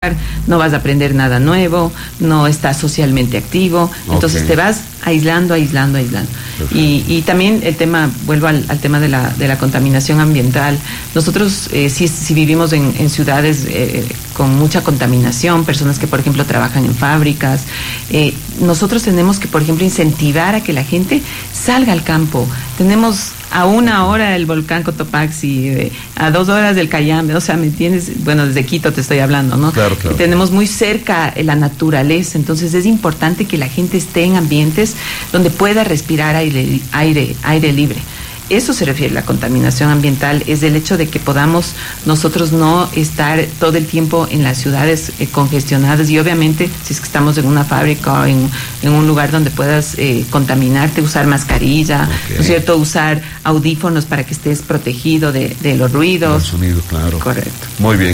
no vas a aprender nada nuevo, no estás socialmente activo, entonces te vas aislando. Y también el tema, vuelvo al tema de la contaminación ambiental. Nosotros si vivimos en ciudades con mucha contaminación, personas que por ejemplo trabajan en fábricas, nosotros tenemos que por ejemplo incentivar a que la gente salga al campo. Tenemos a 1 hora el volcán Cotopaxi, a 2 horas del Cayambe, o sea, ¿me entiendes? Bueno, desde Quito te estoy hablando, ¿no? Claro. Tenemos muy cerca la naturaleza, entonces es importante que la gente esté en ambientes donde pueda respirar aire libre. Eso se refiere a la contaminación ambiental, es el hecho de que podamos nosotros no estar todo el tiempo en las ciudades congestionadas, y obviamente si es que estamos en una fábrica o en un lugar donde puedas contaminarte, usar mascarilla, ¿no es cierto? Usar audífonos para que estés protegido de los ruidos. El sonido, claro. Correcto. Muy bien,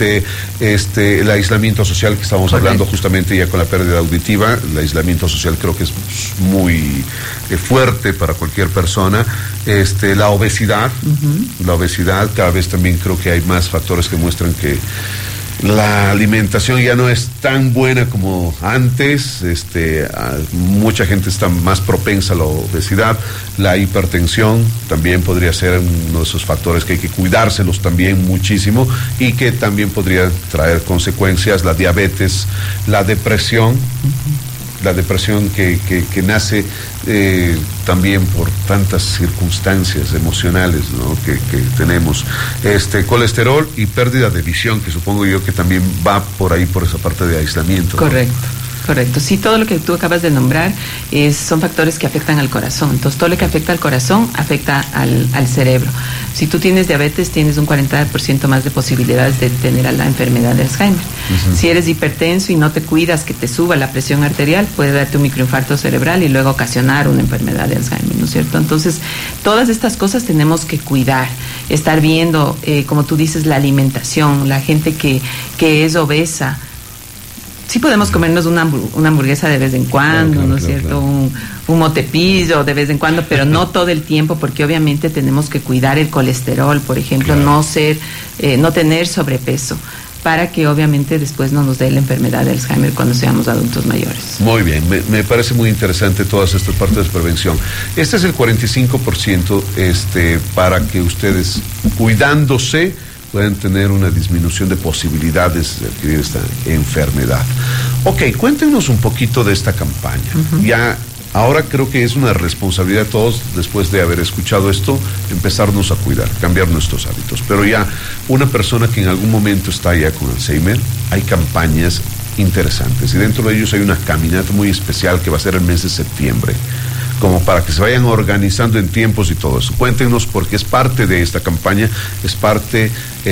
el aislamiento social que estamos hablando justamente ya con la pérdida auditiva, el aislamiento social creo que es muy fuerte para cualquier persona. La obesidad, cada vez también creo que hay más factores que muestran que la alimentación ya no es tan buena como antes. Mucha gente está más propensa a la obesidad. La hipertensión también podría ser uno de esos factores que hay que cuidárselos también muchísimo y que también podría traer consecuencias. La diabetes, la depresión. La depresión que nace también por tantas circunstancias emocionales, ¿no? que tenemos. Colesterol y pérdida de visión, que supongo yo que también va por ahí, por esa parte de aislamiento. Correcto. Sí, todo lo que tú acabas de nombrar son factores que afectan al corazón. Entonces, todo lo que afecta al corazón afecta al cerebro. Si tú tienes diabetes, tienes un 40% más de posibilidades de tener la enfermedad de Alzheimer. Si eres hipertenso y no te cuidas que te suba la presión arterial, puede darte un microinfarto cerebral y luego ocasionar una enfermedad de Alzheimer, ¿no es cierto? Entonces, todas estas cosas tenemos que cuidar, estar viendo, como tú dices, la alimentación, la gente que es obesa. Sí podemos comernos una hamburguesa de vez en cuando, ¿no es cierto? Un motepillo de vez en cuando, pero no todo el tiempo, porque obviamente tenemos que cuidar el colesterol, por ejemplo, no tener sobrepeso, para que obviamente después no nos dé la enfermedad de Alzheimer cuando seamos adultos mayores. Muy bien, me parece muy interesante todas estas partes de prevención. Este es el 45% para que ustedes, cuidándose, pueden tener una disminución de posibilidades de adquirir esta enfermedad. Ok, cuéntenos un poquito de esta campaña. Ya, ahora creo que es una responsabilidad de todos, después de haber escuchado esto, empezarnos a cuidar, cambiar nuestros hábitos. Pero ya, una persona que en algún momento está ya con Alzheimer, hay campañas interesantes. Y dentro de ellos hay una caminata muy especial que va a ser el mes de septiembre, como para que se vayan organizando en tiempos y todo eso. Cuéntenos, porque es parte de esta campaña, es parte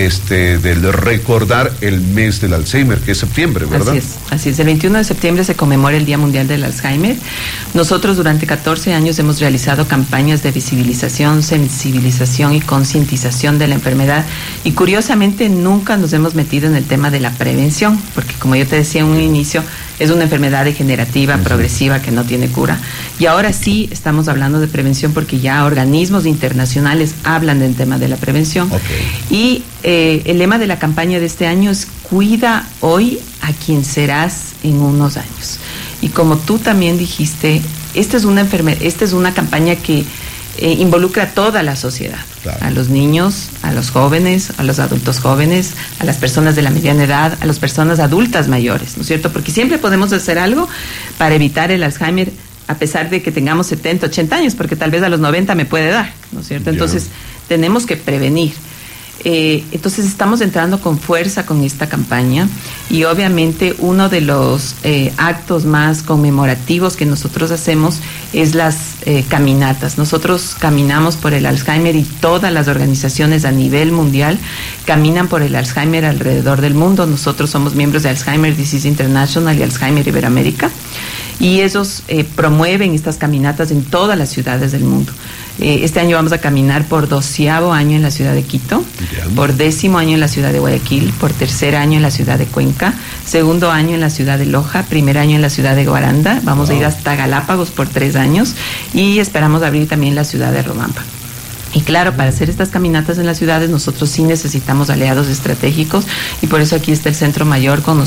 del recordar el mes del Alzheimer, que es septiembre, ¿verdad? Así es. El 21 de septiembre se conmemora el Día Mundial del Alzheimer. Nosotros durante 14 años hemos realizado campañas de visibilización, sensibilización y concientización de la enfermedad, y curiosamente nunca nos hemos metido en el tema de la prevención, porque como yo te decía en un inicio, es una enfermedad degenerativa, progresiva, que no tiene cura. Y ahora sí estamos hablando de prevención, porque ya organismos internacionales hablan del tema de la prevención. Y el lema de la campaña de este año es: cuida hoy a quien serás en unos años. Y como tú también dijiste, esta es una campaña que involucra a toda la sociedad, a los niños, a los jóvenes, a los adultos jóvenes, a las personas de la mediana edad, a las personas adultas mayores, ¿no es cierto? Porque siempre podemos hacer algo para evitar el Alzheimer, a pesar de que tengamos 70, 80 años, porque tal vez a los 90 me puede dar, ¿no es cierto? Entonces, tenemos que prevenir. Entonces estamos entrando con fuerza con esta campaña, y obviamente uno de los actos más conmemorativos que nosotros hacemos es las caminatas. Nosotros caminamos por el Alzheimer, y todas las organizaciones a nivel mundial caminan por el Alzheimer alrededor del mundo. Nosotros somos miembros de Alzheimer Disease International y Alzheimer Iberoamérica, y ellos promueven estas caminatas en todas las ciudades del mundo. Este año vamos a caminar por 12º año en la ciudad de Quito, por 10º año en la ciudad de Guayaquil, por 3er año en la ciudad de Cuenca, 2º año en la ciudad de Loja, 1er año en la ciudad de Guaranda. Vamos a ir hasta Galápagos por 3 años, y esperamos abrir también la ciudad de Robampa. Y claro, para hacer estas caminatas en las ciudades nosotros sí necesitamos aliados estratégicos, y por eso aquí está el Centro Mayor con